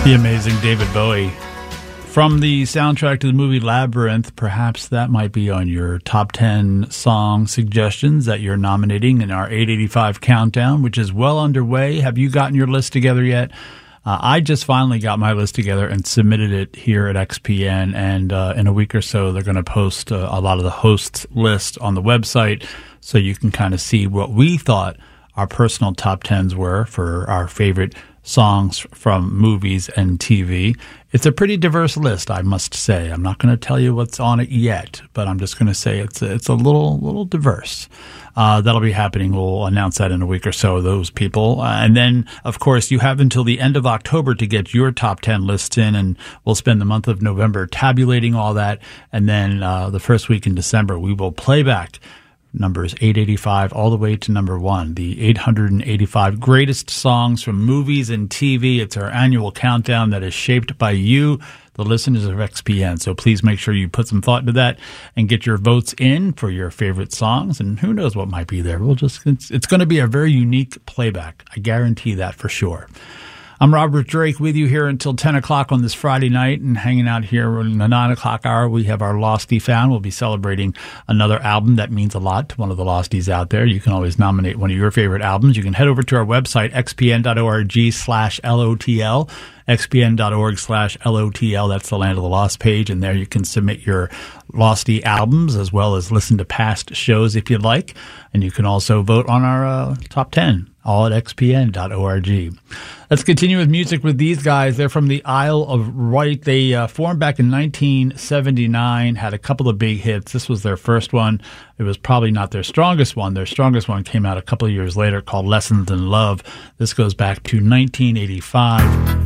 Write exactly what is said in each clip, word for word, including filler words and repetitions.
The amazing David Bowie. From the soundtrack to the movie Labyrinth, perhaps that might be on your top ten song suggestions that you're nominating in our eight eighty-five countdown, which is well underway. Have you gotten your list together yet? Uh, I just finally got my list together and submitted it here at X P N, and uh, in a week or so, they're going to post uh, a lot of the hosts' list on the website so you can kind of see what we thought our personal top tens were for our favorite songs from movies and T V. It's a pretty diverse list, I must say. I'm not going to tell you what's on it yet, but I'm just going to say it's a, it's a little little diverse. Uh, that'll be happening. We'll announce that in a week or so, those people. Uh, and then, of course, you have until the end of October to get your top ten lists in, and we'll spend the month of November tabulating all that. And then uh, the first week in December, we will play back numbers eight eighty-five all the way to number one, the eight hundred eighty-five greatest songs from movies and T V. It's our annual countdown that is shaped by you, the listeners of X P N. So please make sure you put some thought into that and get your votes in for your favorite songs. And who knows what might be there. We'll just, it's, it's going to be a very unique playback. I guarantee that for sure. I'm Robert Drake with you here until ten o'clock on this Friday night, and hanging out here in the nine o'clock hour, we have our Losty Found. We'll be celebrating another album that means a lot to one of the Losties out there. You can always nominate one of your favorite albums. You can head over to our website, xpn.org slash LOTL, xpn.org slash LOTL. That's the Land of the Lost page, and there you can submit your Losty albums as well as listen to past shows if you'd like. And you can also vote on our uh, top ten, all at x p n dot org. Let's continue with music with these guys. They're from the Isle of Wight. They uh, formed back in nineteen seventy-nine, had a couple of big hits. This was their first one. It was probably not their strongest one. Their strongest one came out a couple of years later called Lessons in Love. This goes back to nineteen eighty-five.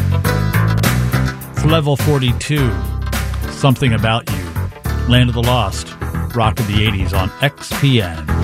It's Level forty-two, Something About You. Land of the Lost, rock of the eighties on X P N.